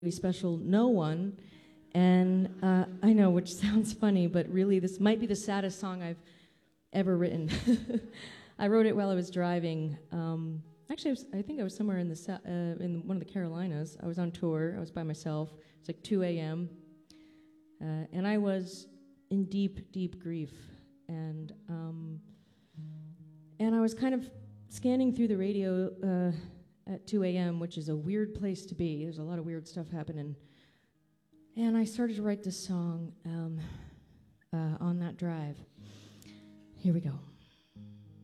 special No One. And I know, which sounds funny, but really this might be the saddest song I've ever written. I wrote it while I was driving. Actually, I think I was somewhere in in one of the Carolinas. I was on tour. I was by myself. It's like 2 a.m. And I was in deep, deep grief. And I was kind of scanning through the radio at 2 a.m., which is a weird place to be. There's a lot of weird stuff happening. And I started to write this song on that drive. Here we go.